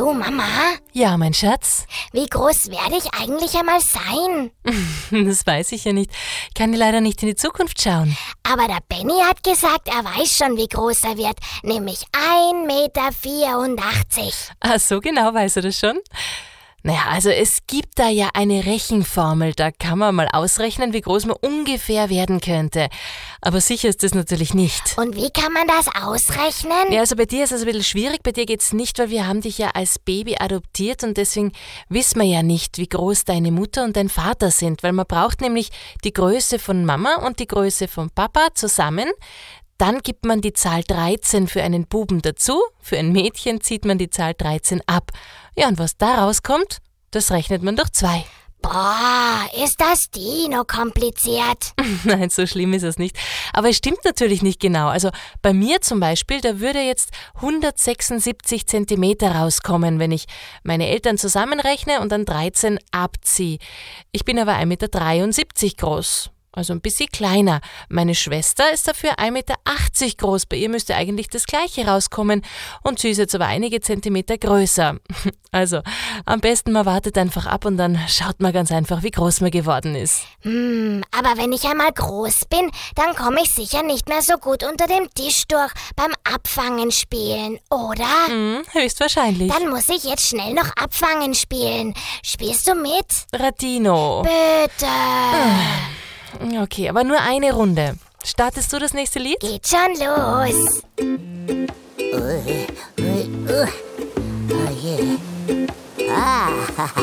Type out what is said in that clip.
Du, Mama, Ja, mein Schatz. wie groß werde ich eigentlich einmal sein? Das weiß ich ja nicht. Ich kann dir leider nicht in die Zukunft schauen. Aber der Benny hat gesagt, er weiß schon, wie groß er wird, nämlich 1,84 Meter. Ah, so genau weiß er das schon? Naja, also es gibt da ja eine Rechenformel, da kann man mal ausrechnen, wie groß man ungefähr werden könnte. Aber sicher ist das natürlich nicht. Und wie kann man das ausrechnen? Ja, also bei dir ist es ein bisschen schwierig, bei dir geht's nicht, weil wir haben dich ja als Baby adoptiert und deswegen wissen wir ja nicht, wie groß deine Mutter und dein Vater sind, weil man braucht nämlich die Größe von Mama und die Größe von Papa zusammen. Dann gibt man die Zahl 13 für einen Buben dazu, für ein Mädchen zieht man die Zahl 13 ab. Ja, und was da rauskommt, das rechnet man durch 2. Boah, ist das Dino kompliziert. Nein, so schlimm ist es nicht. Aber es stimmt natürlich nicht genau. Also bei mir zum Beispiel, da würde jetzt 176 Zentimeter rauskommen, wenn ich meine Eltern zusammenrechne und dann 13 abziehe. Ich bin aber 1,73 Meter groß. Also ein bisschen kleiner. Meine Schwester ist dafür 1,80 Meter groß. Bei ihr müsste eigentlich das Gleiche rauskommen. Und sie ist jetzt aber einige Zentimeter größer. Also, am besten man wartet einfach ab und dann schaut man ganz einfach, wie groß man geworden ist. Aber wenn ich einmal groß bin, dann komme ich sicher nicht mehr so gut unter dem Tisch durch beim Abfangen spielen, oder? Höchstwahrscheinlich. Dann muss ich jetzt schnell noch Abfangen spielen. Spielst du mit? Radino. Bitte. Okay, aber nur eine Runde. Startest du das nächste Lied? Geht schon los.